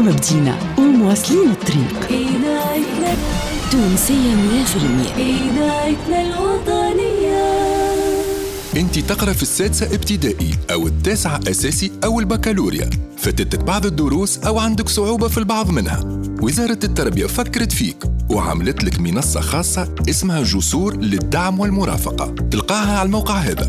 معاكم بدينا ومواصلين الطريق. تونسية 100%. إذاعتنا الوطنية. انت تقرأ في السادسة ابتدائي أو التاسعة أساسي أو البكالوريا، فاتتك بعض الدروس أو عندك صعوبة في البعض منها. وزارة التربية فكرت فيك وعملت لك منصة خاصة اسمها جسور للدعم والمرافقة. تلقاها على الموقع هذا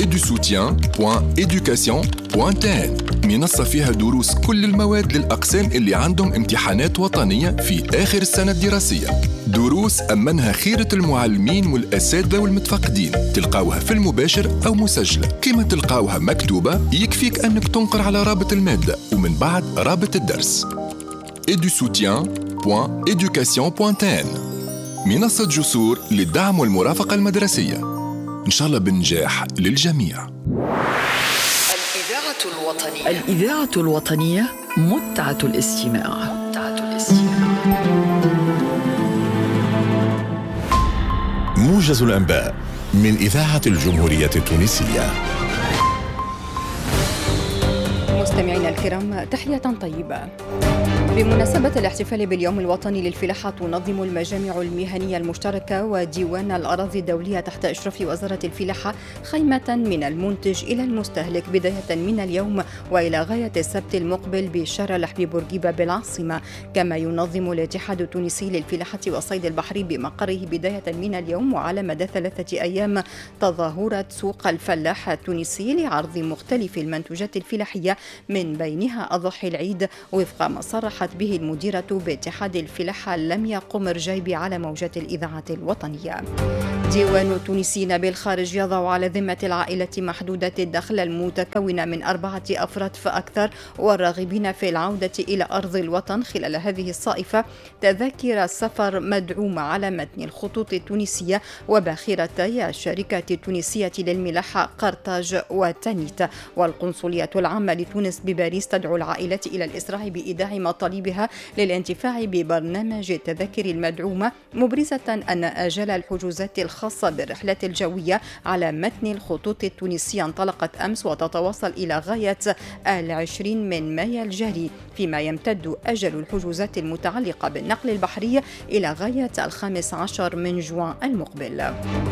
edusoutien.education.tn. منصة فيها دروس كل المواد للأقسام اللي عندهم امتحانات وطنية في آخر السنة الدراسية. دروس أمنها خيرة المعلمين والأساتذة والمتفقدين. تلقاوها في المباشر أو مسجلة. كما تلقاوها مكتوبة يكفيك أنك تنقر على رابط المادة ومن بعد رابط الدرس. edusoutien.education.tn. منصة جسور للدعم والمرافقة المدرسية، إن شاء الله بالنجاح للجميع. الإذاعة الوطنية متعة الاستماع. موجز الأنباء من إذاعة الجمهورية التونسية. مستمعينا الكرام، تحية طيبة. بمناسبة الاحتفال باليوم الوطني للفلاحة، تنظم المجامع المهنية المشتركة وديوان الأراضي الدولية تحت إشراف وزارة الفلاحة خيمة من المنتج إلى المستهلك بداية من اليوم وإلى غاية السبت المقبل بشارع لحبي بورقيبة بالعاصمة. كما ينظم الاتحاد التونسي للفلاحة والصيد البحري بمقره بداية من اليوم وعلى مدى 3 أيام تظاهرة سوق الفلاح التونسي لعرض مختلف المنتوجات الفلاحية من بينها أضحي العيد، وفق ما صرحت به المديرة باتحاد الفلاحة لميا قمر جايبي على موجات الإذاعة الوطنية. ديوان التونسيين بالخارج يضع على ذمة العائلة محدودة الدخل المتكونة من 4 أفراد فأكثر والراغبين في العودة إلى أرض الوطن خلال هذه الصائفة تذاكر السفر مدعومة على متن الخطوط التونسية وباخرتي الشركة التونسية للملاحة قرطاج وتانيت. والقنصلية العامة لتونس بباريس تدعو العائلات إلى الإسراع بإيداع مطالبها للانتفاع ببرنامج التذاكر المدعومة، مبرزة أن آجال الحجوزات الخاصة بالرحلات الجوية على متن الخطوط التونسية انطلقت أمس وتتواصل إلى غاية 20 من مايو الجاري، فيما يمتد أجل الحجوزات المتعلقة بالنقل البحري إلى غاية 15 من جوان المقبل.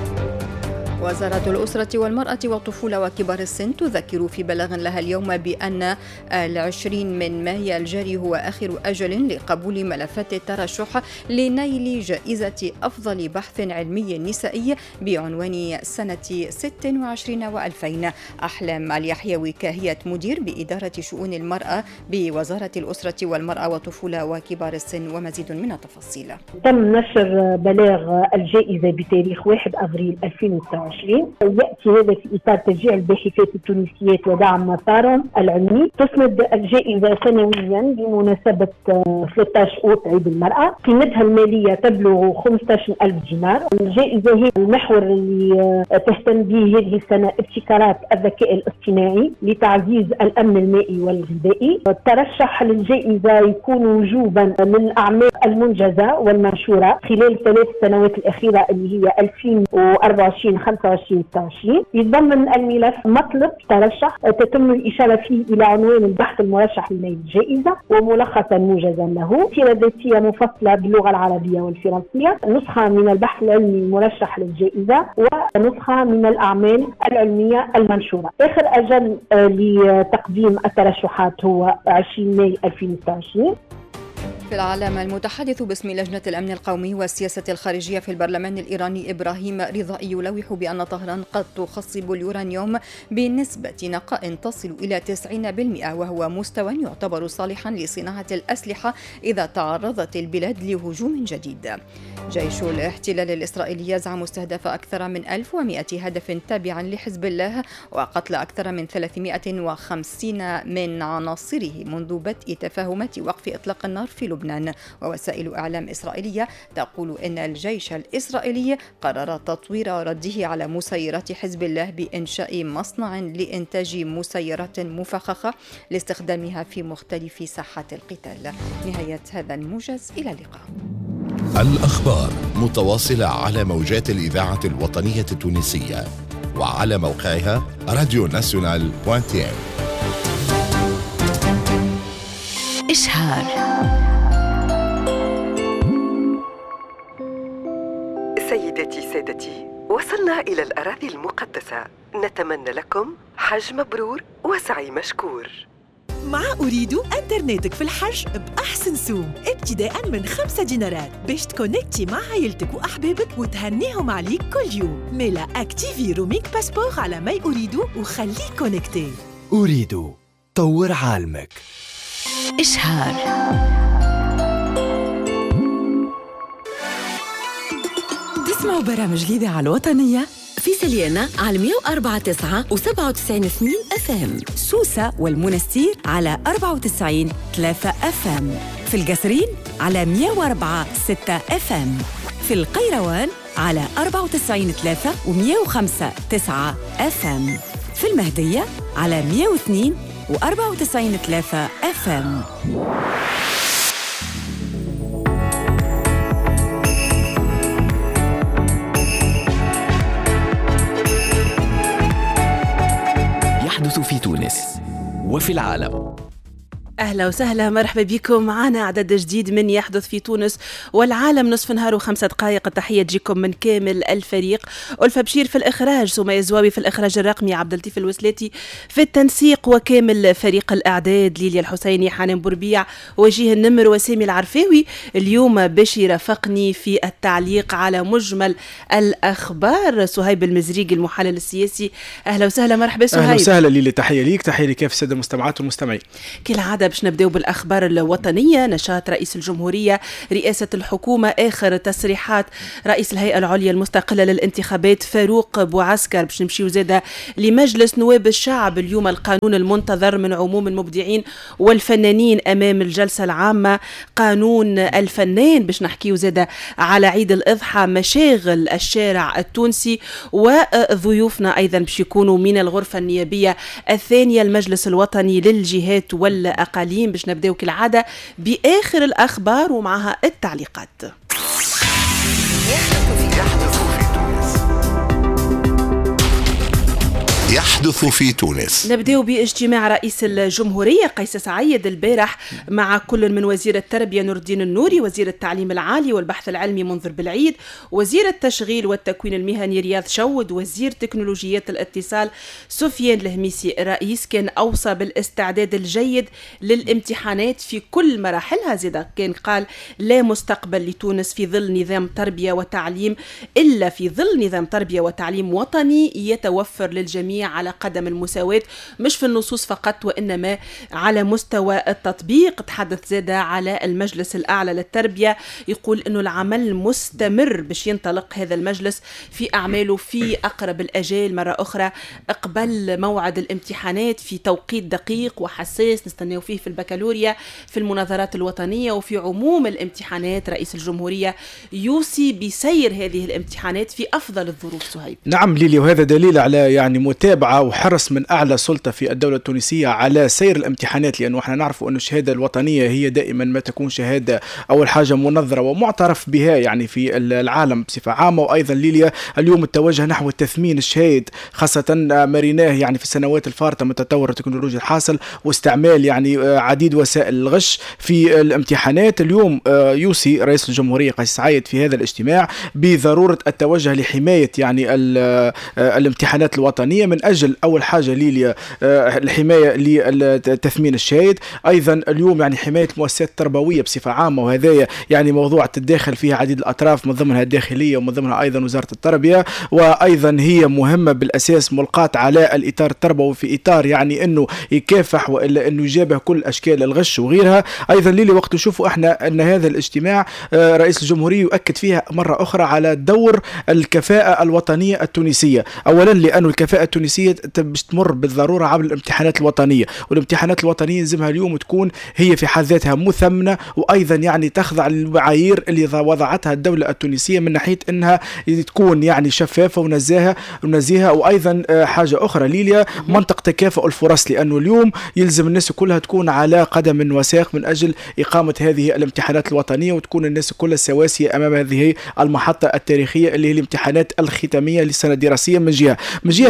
وزارة الأسرة والمرأة والطفولة وكبار السن تذكر في بلاغ لها اليوم بأن 20 من مايو الجاري هو آخر أجل لقبول ملفات الترشح لنيل جائزة أفضل بحث علمي نسائي بعنوان سنة 26 و2000. أحلام اليحيوي كاهية مدير بإدارة شؤون المرأة بوزارة الأسرة والمرأة والطفولة وكبار السن، ومزيد من التفاصيل. تم نشر بلاغ الجائزة بتاريخ 1 أبريل 2029. يأتي هذا في إطار تشجيع الباحثات التونسيات ودعم مسارهم العلمي. تسند الجائزة سنويا بمناسبة 13 أوت عيد المرأة. قيمتها المالية تبلغ 15,000 دينار. الجائزة هي المحور اللي تهتم به هذه السنة ابتكارات الذكاء الاصطناعي لتعزيز الأمن المائي والغذائي. الترشح للجائزة يكون وجوبا للأعمال المنجزة والمنشورة خلال 3 سنوات الأخيرة اللي هي 2024 25 26. يتضمن الملف مطلب ترشح تتم الإشارة فيه إلى عنوان البحث المرشح لنيل الجائزة وملخصا موجزا له، سيرة ذاتية مفصلة باللغة العربية والفرنسية، نسخة من البحث العلمي المرشح للجائزة ونسخة من الأعمال العلمية المنشورة. آخر أجل لتقديم الترشحات هو 20 مايو 2026. في العالم، المتحدث باسم لجنة الأمن القومي والسياسة الخارجية في البرلمان الإيراني إبراهيم رضائي يلوح بأن طهران قد تخصب اليورانيوم بنسبة نقاء تصل إلى 90%، وهو مستوى يعتبر صالحا لصناعة الأسلحة إذا تعرضت البلاد لهجوم جديد. جيش الاحتلال الإسرائيلي يزعم استهداف أكثر من 1100 هدف تابعا لحزب الله وقتل أكثر من 350 من عناصره منذ بدء تفاهمات وقف إطلاق النار في لبنان. ووسائل إعلام إسرائيلية تقول إن الجيش الإسرائيلي قرر تطوير رده على مسيرات حزب الله بإنشاء مصنع لإنتاج مسيرات مفخخة لاستخدامها في مختلف ساحات القتال. نهاية هذا الموجز، إلى اللقاء. الأخبار متواصلة على موجات الإذاعة الوطنية التونسية وعلى موقعها radionational.tn. إشهار. سيدتي سادتي، وصلنا إلى الأراضي المقدسة. نتمنى لكم حج مبرور وسعي مشكور. مع أريد أنترنتك في الحج بأحسن سوم ابتداء من 5 دينارات باش تكونكتي مع عائلتك وأحبابك وتهنيهم عليك كل يوم. ميلا أكتيفي روميك باسبور على ماي أريد وخليك كونكتي. أريد طور عالمك. إشهار. تسمعوا برامج الإذاعة الوطنية في سليانة على 104.9 و97 FM، سوسة والمنستير على 94.3 FM، في القصرين على 104.6 FM، في القيروان على 94.3 و105.9 FM، في المهدية على 102 و94.3 FM. يحدث في تونس وفي العالم. أهلا وسهلا، مرحبا بكم معنا عدد جديد من يحدث في تونس والعالم، نصف نهار و5 دقائق. التحية تجيكم من كامل الفريق. ألفة بشير في الإخراج، سمية زواوي في الإخراج الرقمي، عبد اللطيف الوسلاتي في التنسيق، وكامل فريق الإعداد، ليليا الحسيني، حنان بوربيع، وجيه النمر، وسامي العرفاوي اليوم باش يرافقني في التعليق على مجمل الأخبار صهيب المزريقي المحلل السياسي. أهلا وسهلا، مرحبا صهيب. أهلا وسهلا ليلي، تحية ليك، تحية لكافة السادة المستمعات والمستمعين. كالعادة باش نبداو بالأخبار الوطنية. نشاط رئيس الجمهورية، رئاسة الحكومة، آخر تصريحات رئيس الهيئة العليا المستقلة للانتخابات فاروق بوعسكر. باش نمشيو زادة لمجلس نواب الشعب. اليوم القانون المنتظر من عموم المبدعين والفنانين أمام الجلسة العامة، قانون الفنان. باش نحكيو زادة على عيد الأضحى، مشاغل الشارع التونسي، وضيوفنا أيضا باش يكونوا من الغرفة النيابية الثانية المجلس الوطني للجهات والأقاليم. باش نبداو كالعادة بآخر الأخبار ومعها التعليقات. يحدث في تونس. نبدأ باجتماع رئيس الجمهورية قيس سعيد البارح مع كل من وزير التربية نور الدين النوري، وزير التعليم العالي والبحث العلمي منذر بالعيد، وزير التشغيل والتكوين المهني رياض شود، وزير تكنولوجيات الاتصال سفيان الهميسي. الرئيس كان أوصى بالاستعداد الجيد للامتحانات في كل مراحلها. زيدا كان قال لا مستقبل لتونس في ظل نظام تربية وتعليم إلا في ظل نظام تربية وتعليم وطني يتوفر للجميع على قدم المساواة، مش في النصوص فقط وإنما على مستوى التطبيق. تحدث زادة على المجلس الأعلى للتربية، يقول إنه العمل مستمر باش ينطلق هذا المجلس في أعماله في أقرب الأجال مرة أخرى قبل موعد الامتحانات في توقيت دقيق وحساس نستناو فيه في البكالوريا، في المناظرات الوطنية وفي عموم الامتحانات. رئيس الجمهورية يوصي بسير هذه الامتحانات في أفضل الظروف. صهيب. نعم ليلي، وهذا دليل على يعني متابعة وحرص من أعلى سلطة في الدولة التونسية على سير الامتحانات، لأنه احنا نعرف أن الشهادة الوطنية هي دائما ما تكون شهادة أول حاجة منظرة ومعترف بها يعني في العالم بصفة عامة. وأيضا ليليا اليوم التوجه نحو تثمين الشهايد، خاصة مريناه يعني في السنوات الفارطة من تطور التكنولوجيا الحاصل واستعمال يعني عديد وسائل الغش في الامتحانات. اليوم يوصي رئيس الجمهورية قيس سعيد في هذا الاجتماع بضرورة التوجه لحماية يعني الامتحانات الوطنية من أجل أول حاجة ليليا الحماية لتثمين الشهايد، أيضا اليوم يعني حماية المؤسسات التربوية بصفة عامة، وهذا يعني موضوع تتداخل فيها عديد الأطراف من ضمنها الداخلية ومن ضمنها أيضا وزارة التربية، وأيضا هي مهمة بالأساس ملقاة على الإطار التربوي في إطار يعني أنه يكافح وإلا أنه يجابه كل أشكال الغش وغيرها. أيضا ليلي وقت نشوفوا إحنا أن هذا الاجتماع رئيس الجمهورية يؤكد فيها مرة أخرى على دور الكفاءة الوطنية التونسية. أولا لأن الكفاءة التونسية باش تمر بالضرورة عبر الامتحانات الوطنية، والامتحانات الوطنية لازمها اليوم تكون هي في حد ذاتها مثمنة، وأيضا يعني تخضع للمعايير اللي وضعتها الدولة التونسية من ناحية أنها تكون يعني شفافة ونزيهة. وأيضا حاجة أخرى ليليا منطق تكافؤ الفرص، لأنه اليوم يلزم الناس كلها تكون على قدم وساق من أجل إقامة هذه الامتحانات الوطنية، وتكون الناس كلها سواسية أمام هذه المحطة التاريخية اللي هي الامتحانات الختامية للسنة الدراسية من جهة ثانية ليليا.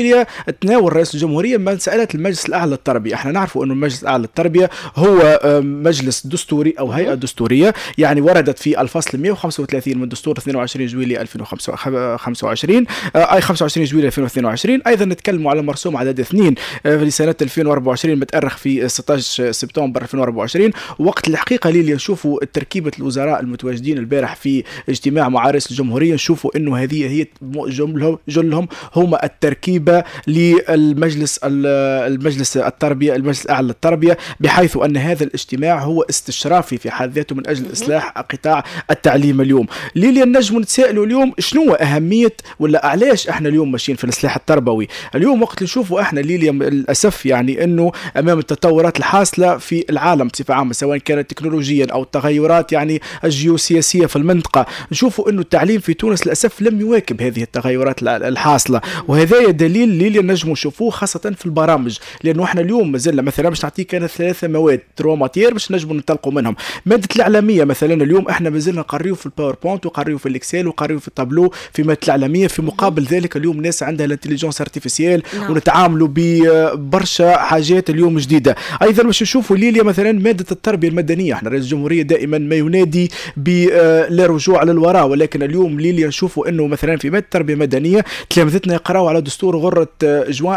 ليليا تناول رئيس الجمهورية مسألة المجلس الأعلى للتربية. احنا نعرفوا أنه المجلس الأعلى للتربية هو مجلس دستوري أو هيئة دستورية، يعني وردت في الفصل 135 من دستور 22 جويلية 2025 أي 25 جويلية 2022. أيضا نتكلموا على مرسوم عدد 2 لسنة 2024 متأرخ في 16 سبتمبر 2024. وقت الحقيقة ليليا نشوفوا تركيبة الوزراء المتواجدين البارح في اجتماع مع رئيس الجمهورية، نشوفوا أنه هذه هي جلهم هم التركيبة للمجلس التربية، المجلس الأعلى للتربية، بحيث أن هذا الاجتماع هو استشرافي في حد ذاته من أجل إصلاح قطاع التعليم اليوم. ليليا نجم نتسائلوا اليوم شنو أهمية ولا علاش احنا اليوم ماشيين في الإصلاح التربوي. اليوم وقت نشوفوا احنا ليليا للأسف يعني أنه أمام التطورات الحاصلة في العالم بصفة عامة سواء كانت تكنولوجيا أو التغيرات يعني الجيوسياسية في المنطقة، نشوفوا أنه التعليم في تونس للأسف لم يواكب هذه التغيرات الحاصلة. وهذا دليل ليليا نجم نشوفوه خاصة في البرامج، لأنه احنا اليوم مازلنا مثلا باش نعطيك كانت 3 مواد 3 ماتير باش نجم ننطلقوا منهم. مادة الإعلامية مثلا اليوم احنا مازلنا نقريو في الباوربوينت وقريو في الإكسل وقريو في التابلو في مادة الإعلامية، في مقابل ذلك اليوم ناس عندها الانتليجنس ارتيفيسيال ونتعاملوا ببرشا حاجات اليوم جديدة. أيضا باش نشوفوا ليليا مثلا مادة التربية المدنية، احنا رئيس الجمهورية دائما ما ينادي بالرجوع للوراء، ولكن اليوم ليليا نشوفوا انه مثلا في مادة التربية المدنية تلامذتنا يقراوا على دستور غرة جوان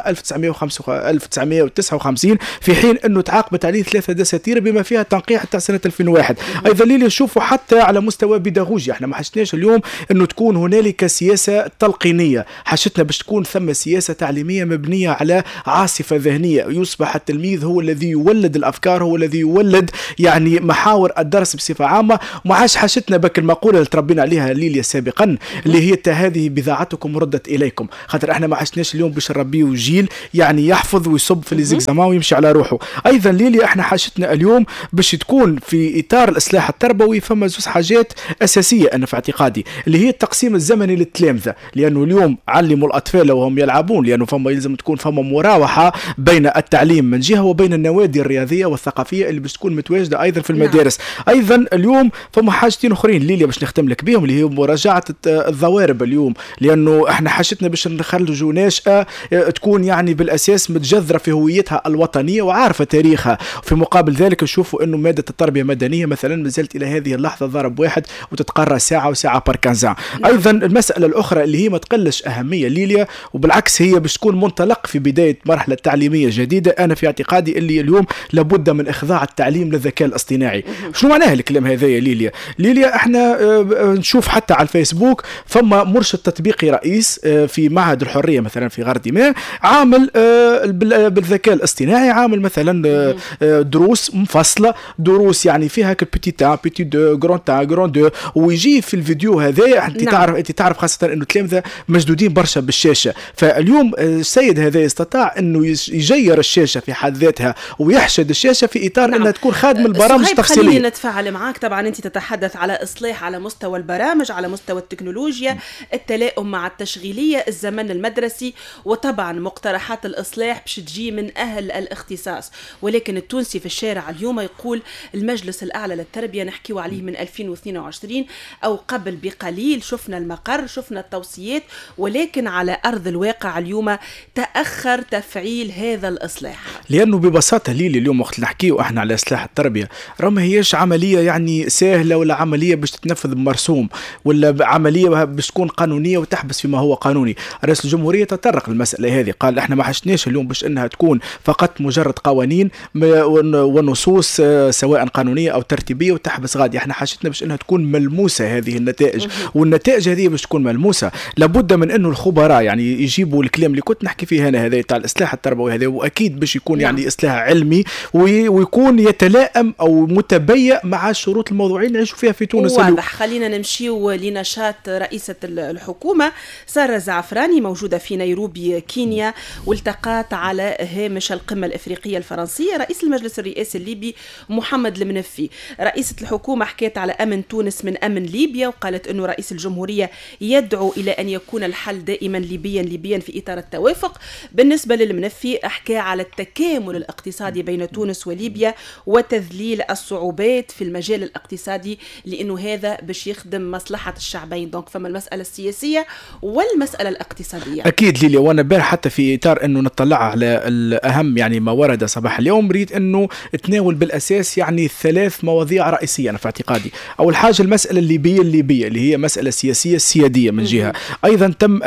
1959 في حين انه تعاقبت عليه 3 دساتير بما فيها تنقيح حتى سنة 2001. ايضا ليليا نشوفوا حتى على مستوى بيداغوجي، احنا ما حشتناش اليوم انه تكون هنالك سياسة تلقينية، حشتنا باش تكون ثم سياسة تعليمية مبنية على عاصفة ذهنية، يصبح التلميذ هو الذي يولد الافكار، هو الذي يولد يعني محاور الدرس بصفة عامة. وما عادش حاشتنا بك المقولة اللي تربينا عليها ليليا سابقا اللي هي هذه بضاعتكم ردت إليكم، خاطر احنا ما عشناش اليوم باش نربيو جيل يعني يحفظ ويصب في ليزيكزامان ويمشي على روحه. ايضا ليليا احنا حاشتنا اليوم باش تكون في اطار الاصلاح التربوي فما زوج حاجات اساسيه انا في اعتقادي، اللي هي التقسيم الزمني للتلامذه، لانه اليوم علموا الاطفال وهم يلعبون، لانه فما يلزم تكون فما مراوحه بين التعليم من جهه وبين النوادي الرياضيه والثقافيه اللي باش تكون متواجده ايضا في المدارس. ايضا اليوم فما حاجتين اخرين ليليا باش نختم لك بهم، اللي هي مراجعه الضوارب اليوم، لانه احنا حاجتنا باش نخرجوا ناشئه تكون يعني بالاساس متجذره في هويتها الوطنيه وعارفه تاريخها. في مقابل ذلك نشوفوا انه ماده التربيه المدنيه مثلا ما زالت الى هذه اللحظه ضرب واحد وتتقرى ساعه وساعه باركانزان. ايضا المساله الاخرى اللي هي ما تقلش اهميه ليليا وبالعكس هي باش تكون منطلق في بدايه مرحله تعليميه جديده، انا في اعتقادي اللي اليوم لابد من اخضاع التعليم للذكاء الاصطناعي. شنو معناه الكلام هذا يا ليليا احنا نشوف حتى على الفيسبوك فما مرشد تطبيقي رئيس في معهد الحريه مثلا في غارديمان عامل بالذكاء الاصطناعي، عامل مثلا دروس مفصله، دروس يعني فيها كبتيتا بيتي دو جران دو، ويجي في الفيديو هذا انت تعرف خاصه انه التلامذه مشدودين برشا بالشاشه. فاليوم السيد هذا يستطيع انه يجير الشاشه في حد ذاتها ويحشد الشاشه في اطار انها تكون خادم البرامج التفصيليه. خليني نتفاعل معك. طبعا انت تتحدث على اصلاح على مستوى البرامج، على مستوى التكنولوجيا، التلائم مع التشغيليه، الزمن المدرسي، وطبعا مقترحات الاصلاح باش تجي من اهل الاختصاص. ولكن التونسي في الشارع اليوم يقول المجلس الاعلى للتربيه نحكيو عليه من 2022 او قبل بقليل، شفنا المقر، شفنا التوصيات، ولكن على ارض الواقع اليوم تاخر تفعيل هذا الاصلاح. لانه ببساطه ليلي اليوم وقت نحكيو احنا على اصلاح التربيه راه ما هيش عمليه يعني سهله ولا عمليه باش تتنفذ بمرسوم ولا عمليه باش تكون قانونيه وتحبس فيما هو قانوني. رئيس الجمهوريه تطرق للمساله هذه، قال احنا ما حشناش اليوم باش انها تكون فقط مجرد قوانين ونصوص سواء قانونيه او ترتيبيه وتحبس غادي، احنا حاجتنا باش انها تكون ملموسه هذه النتائج، والنتائج هذه باش تكون ملموسه لابد من انه الخبراء يعني يجيبوا الكلام اللي كنت نحكي فيه انا هذا تاع الاصلاح التربوي هذا، واكيد باش يكون يعني اصلاح علمي ويكون يتلائم او متبيئ مع الشروط الموضوعيه اللي نعيشوا فيها في تونس. واضح. خلينا نمشيو لنشاط رئيسه الحكومه سارة زعفراني موجوده في نيروبي كينيا، والتقت على هامش القمه الافريقيه الفرنسيه رئيس المجلس الرئاسي الليبي محمد المنفي. رئيسه الحكومه حكيت على امن تونس من امن ليبيا، وقالت انه رئيس الجمهوريه يدعو الى ان يكون الحل دائما ليبيا في اطار التوافق. بالنسبه للمنفي احكى على التكامل الاقتصادي بين تونس وليبيا وتذليل الصعوبات في المجال الاقتصادي، لانه هذا باش يخدم مصلحه الشعبين. دونك فما المساله السياسيه والمساله الاقتصاديه. اكيد ليليا، وانا امبارح حتى في اطار انه نطلع على الاهم يعني ما ورد صباح اليوم، ريد انه تناول بالاساس يعني 3 مواضيع رئيسيه انا في اعتقادي. اول حاجه المساله الليبيه اللي هي مساله سياسيه سياديه من جهه، ايضا تم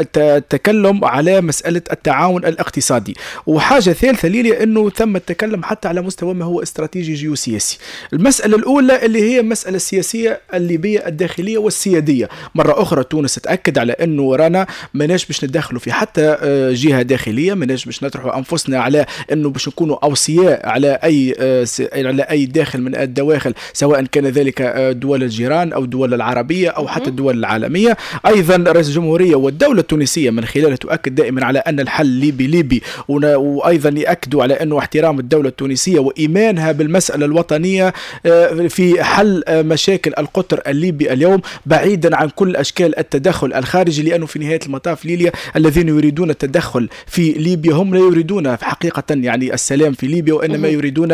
التكلم على مساله التعاون الاقتصادي، وحاجه ثالثه ليليا انه تم التكلم حتى على مستوى ما هو استراتيجي جيوسياسي. المساله الاولى اللي هي المساله السياسيه الليبيه الداخليه والسياديه، مره اخرى تونس تاكد على انه رانا ماناش باش ندخلوا في حتى جهه داخليه، ماناش باش نطرحوا انفسنا على انه باش نكونوا اوصياء على اي داخل من الدواخل، سواء كان ذلك دول الجيران او الدول العربيه او حتى الدول العالميه. ايضا رئيس الجمهوريه والدوله التونسيه من خلالها تؤكد دائما على ان الحل ليبي، وايضا ياكدوا على انه احترام الدوله التونسيه وايمانها بالمساله الوطنيه في حل مشاكل القطر الليبي اليوم، بعيدا عن كل اشكال التدخل الخارجي، لانه في نهايه المطاف ليبيا الذين يريدون التدخل في ليبيا هم لا يريدون حقيقه يعني السلام في ليبيا، وانما يريدون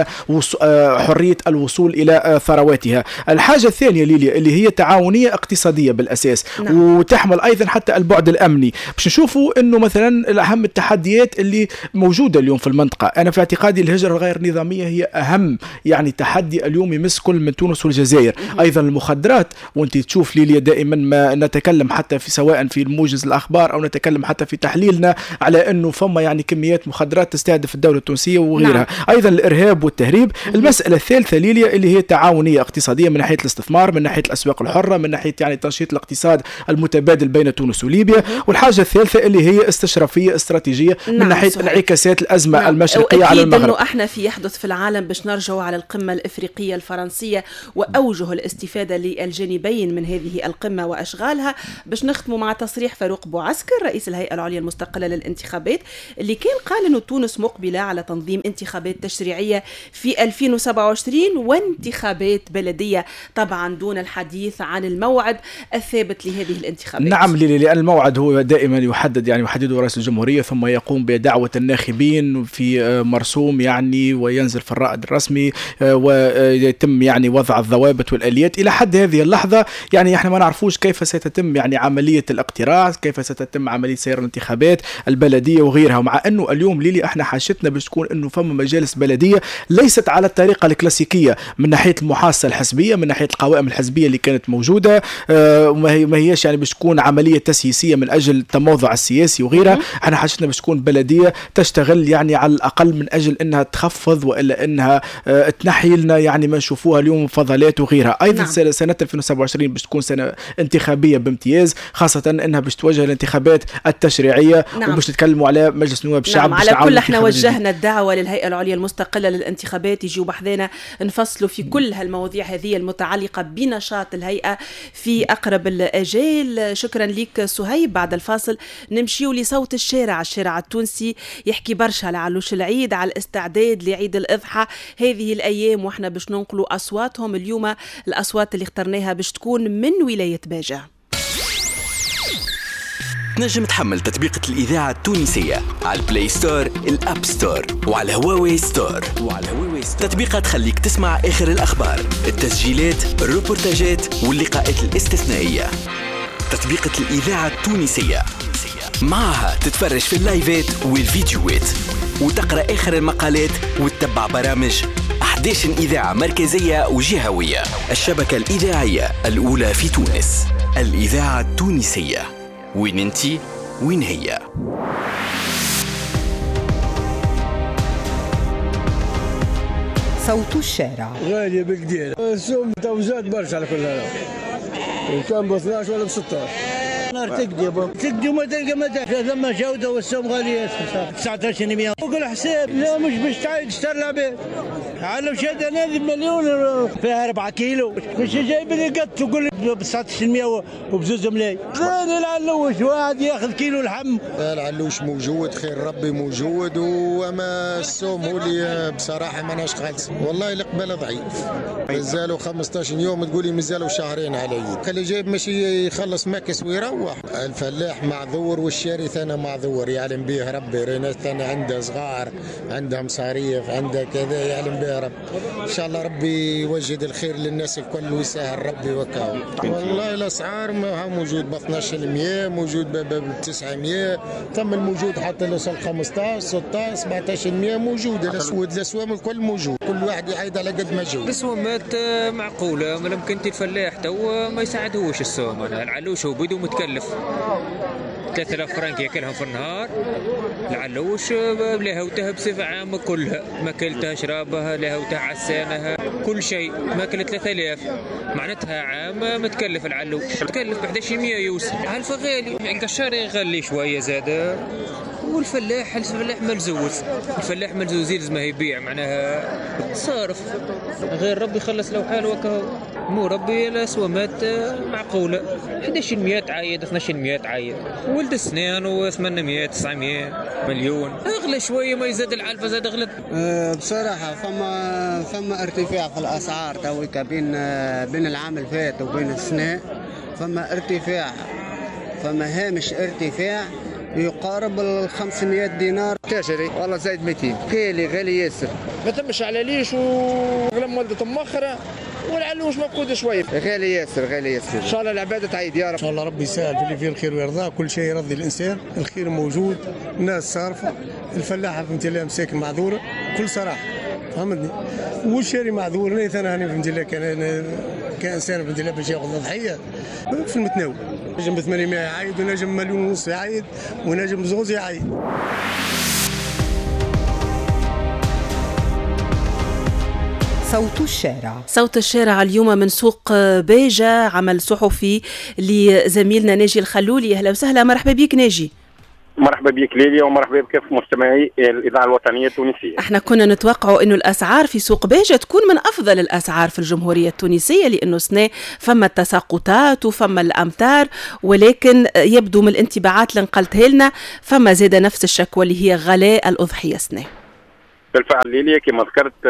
حريه الوصول الى ثرواتها. الحاجه الثانيه ليبيا اللي هي تعاونيه اقتصاديه بالاساس، وتحمل ايضا حتى البعد الامني، باش نشوفوا انه مثلا اهم التحديات اللي موجوده اليوم في المنطقه. انا في اعتقادي الهجره الغير نظاميه هي اهم يعني تحدي اليوم يمس كل من تونس والجزائر. ايضا المخدرات، وانت تشوف ليليا دائما ما نتكلم حتى في سواء في موجز الاخبار او نتكلم حتى في تحليلنا على انه فما يعني كميات مخدرات تستهدف الدوله التونسيه وغيرها. ايضا الارهاب والتهريب. المساله الثالثه ليليا اللي هي تعاونيه اقتصاديه من ناحيه الاستثمار، من ناحيه الاسواق الحره، من ناحيه يعني تنشيط الاقتصاد المتبادل بين تونس وليبيا. والحاجه الثالثه اللي هي استشرافيه استراتيجيه من ناحيه انعكاسات الازمه المشرقيه على المغرب. انه احنا في يحدث في العالم باش نرجعوا على القمه الافريقيه الفرنسيه واوجه الاستفاده للجانبين من هذه القمه واشغالها، باش نختموا مع تصريح فاروق بوعسكر رئيس الهيئه العليا المستقله للانتخابات اللي كان قال انه تونس مقبله على تنظيم انتخابات تشريعيه في 2027 وانتخابات بلديه، طبعا دون الحديث عن الموعد الثابت لهذه الانتخابات. نعم لأن الموعد هو دائما يحدد يعني يحدده رئيس الجمهوريه، ثم يقوم بدعوه الناخبين في مرسوم يعني وينزل في الرائد الرسمي ويتم يعني وضع الضوابط والآليات. إلى حد هذه اللحظة يعني احنا ما نعرفوش كيف ستتم يعني عملية الاقتراع، كيف ستتم عملية سير الانتخابات البلدية وغيرها، ومع انه اليوم ليلي احنا حاجتنا باش تكون انه فما مجالس بلدية ليست على الطريقة الكلاسيكية من ناحية المحاصة الحزبية، من ناحية القوائم الحزبية اللي كانت موجودة، ما هيش يعني باش تكون عملية تسييسية من اجل التموضع السياسي وغيرها. احنا حاجتنا باش تكون بلدية تشتغل يعني على الاقل من اجل انها تخفض والا انها تنحي لنا يعني ما نشوفوها اليوم فضلات وغيرها. ايضا سنه 2027 باش تكون سنه انتخابيه بامتياز، خاصه انها باش توجه الانتخابات التشريعيه وباش نتكلموا على مجلس نواب الشعب. على كل احنا وجهنا الدعوه للهيئه العليا المستقله للانتخابات يجيوا بحذانا نفصلوا في كل هالمواضيع هذه المتعلقه بنشاط الهيئه في اقرب الاجال. شكرا لك سهيب. بعد الفاصل نمشيو لصوت الشارع التونسي يحكي برشا على علوش العيد، على الاستعداد لعيد الاضحى هذه الايام، واحنا باش ننقلوا اصواتهم اليوم. الاصوات اللي اخترناها باش تكون من ولايه باجة. نجم تحمل تطبيقة الإذاعة التونسية على البلاي ستور، الأب ستور، وعلى هواوي ستور. تطبيقة تخليك تسمع آخر الأخبار، التسجيلات، الروبورتاجات واللقاءات الاستثنائية. تطبيقة الإذاعة التونسية معها تتفرج في اللايفات والفيديوهات وتقرأ آخر المقالات وتتبع برامج 11 إذاعة مركزية وجهوية. الشبكة الإذاعية الأولى في تونس، الإذاعة التونسية. وين انتي وين هي؟ صوت الشارع. غالية بالكدير، السوم توزات برشا على كل هذا، كان ب 12 ولا ب 16. نار تكدي وما تلقى مدى، ثم جودة والسوم غالية 1900. وقول حساب لا مش باش تعيد تشتري العباد. على شهادة نادي مليون فيها 4 كيلو، مش جايب لي قط تقول ب 1900 وبزوز ملاي. غالي العلوش واحد ياخذ كيلو لحم. العلوش موجود، خير ربي موجود، وما السوم هو اللي بصراحة ماناش خالص. والله القبال ضعيف، مازالوا 15 يوم تقولي مازالوا شهرين على العيد. اللي جايب ماشي يخلص مكس ويروح. الفلاح معذور والشاري ثاني معذور، يعلم به ربي. ريناس ثاني عنده صغار، عنده مصاريف، عنده كذا، يعلم به يا رب. ان شاء الله ربي يوجد الخير للناس الكل ويسهل ربي وكاو. والله الاسعار موجود ب 1200 موجود ب 900 تم الموجود حتى لوصل 15 16 1700 موجود. الاسوام الكل موجود كل واحد يعيد على قد ما جو. الاسوامات معقوله ما يمكن الفلاح تو ما يساعدهوش السوم. انا العلوش هو بيدو متكلف 3000 فرنك ياكلهم في النهار. العلوش لهوتها بصفة عامة كلها ماكلتها شرابها لهوتها عسانها كل شيء ماكلة 3000 معناتها عام متكلف. العلوش متكلف ب 1100 يوسف. هالفا غالي القشار يغلي شوية زاد. والفلاح ملزوز. الفلاح ملزوز يلزمه يبيع معناها صارف غير ربي يخلص له حاله وكهو. مو ربي الاسوامات معقوله 1100 عايد 1200 عايد. ولد السنان و 800 900 مليون اغلى شويه ما يزاد. العلفه زاد غلط. بصراحه فما ارتفاع في الاسعار تويكا بين العام الفات وبين السنه. فما ارتفاع فما هامش ارتفاع يقارب ال 500 دينار. تاجري والله زايد 200 غالي ياسر. ما تمش على ليش ولما ولدت مؤخرة والعلوش مفقود شويه. غالي ياسر ان شاء الله العباده تعيد يا رب. ان شاء الله ربي يسهل في اللي فيه الخير ويرضاه. كل شيء يرضي الانسان. الخير موجود الناس صارفه. الفلاحه فهمت الله مساكن معذوره بكل صراحه فهمتني. والشاري معذور. انا فهمت الله كانسان فهمت الله باش ياخذ ضحيه في المتناول. نجم ب 800 يعيد ونجم 1.5 مليون يعيد ونجم بزوز يعيد. صوت الشارع اليوم من سوق بيجة، عمل صحفي لزميلنا ناجي الخلولي. أهلا وسهلا، مرحبا بك ناجي. مرحبا بك ليليا ومرحبا بك مستمعي الإذاعة الوطنية التونسية. احنا كنا نتوقعوا انه الأسعار في سوق بيجة تكون من أفضل الأسعار في الجمهورية التونسية، لأنه سنة فما التساقطات وفما الأمطار، ولكن يبدو من الانطباعات اللي نقلتها لنا فما زاد نفس الشكوى اللي هي غلاء الأضحية سنة. بالفعل ليليا كما ذكرت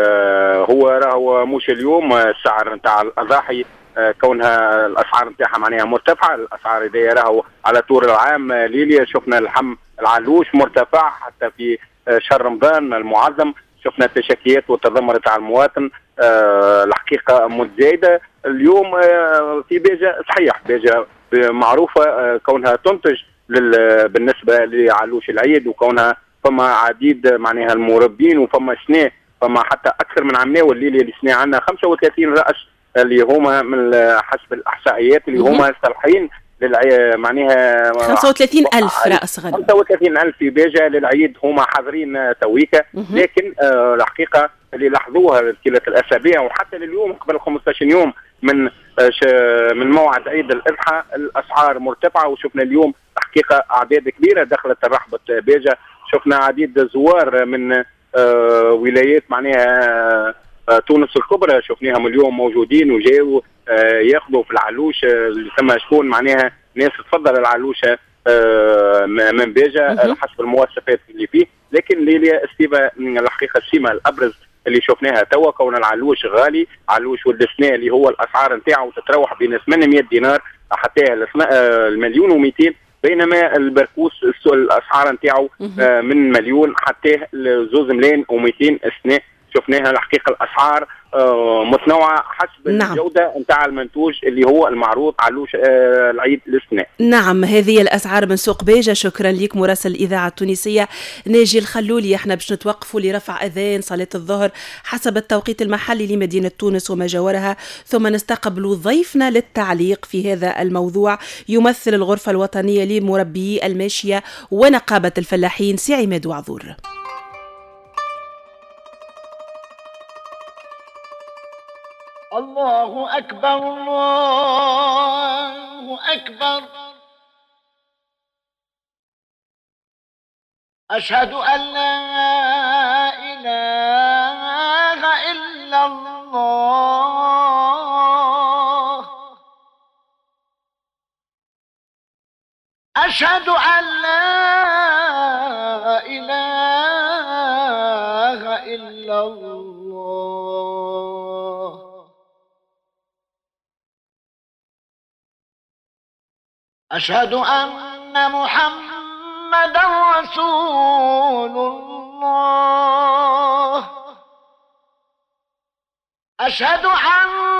هو مش اليوم السعر نتاع الأضاحي كونها الاسعار نتاعها معناها مرتفعه. الاسعار دي راهو على طول العام ليليا شفنا اللحم العلوش مرتفع حتى في شهر رمضان المعظم. شفنا التشكيات والتذمر تاع المواطن الحقيقه متزايده. اليوم في بيجة صحيح بيجة معروفه كونها تنتج بالنسبه لعلوش العيد، وكونها فما عديد معناها المربين وفما سنة فما حتى اكثر من عمنا. والليله اللي سنة عندنا 35 راس اللي هما من حسب الاحصائيات اللي هما صالحين معناها 35,000 راس غنم. 35,000 في بيجة للعيد هما حاضرين تويكا. لكن الحقيقه اللي لاحظوها كلا الاسابيع وحتى لليوم قبل 15 يوم من موعد عيد الاضحى الاسعار مرتفعه. وشفنا اليوم حقيقه اعداد كبيره دخلت رحبه بيجة. شفنا عديد زوار من ولايات معناها تونس الكبرى شفناهم اليوم موجودين وجاوا ياخذوا في العلوش اللي ثم شكون معناها ناس تفضل العلوشه من بيجة حسب المواصفات اللي فيه. لكن ليليا السيبه الحقيقه السمه الابرز اللي شفناها توا كون العلوش غالي. علوش ولد السنه اللي هو الاسعار نتاعو تتراوح بين 800 دينار حتى 1,200,000 بينما البركوس الاسعار نتاعو من 1,000,000 حتى 2,200,000 السنه. شفناها الحقيقه الاسعار متنوعه حسب الجوده نتاع المنتوج اللي هو المعروض علوش العيد السنه. نعم، هذه الاسعار من سوق بيجة. شكرا لك مراسل الاذاعه التونسيه ناجي الخلولي. احنا باش نتوقفوا لرفع اذان صلاه الظهر حسب التوقيت المحلي لمدينه تونس وما جاورها، ثم نستقبل ضيفنا للتعليق في هذا الموضوع يمثل الغرفه الوطنيه لمربيي الماشيه ونقابه الفلاحين سي عماد وعذور. الله أكبر الله أكبر أشهد أن لا إله إلا الله أشهد أن لا إله إلا الله أشهد أن محمدًا رسول الله أشهد أن